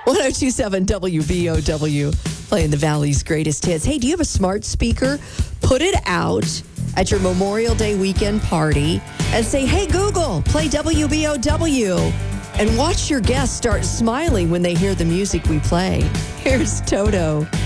1027 WBOW, playing the Valley's greatest hits. Hey, do you have a smart speaker? Put it out at your Memorial Day weekend party and say, hey, Google, play WBOW. And watch your guests start smiling when they hear the music we play. Here's Toto.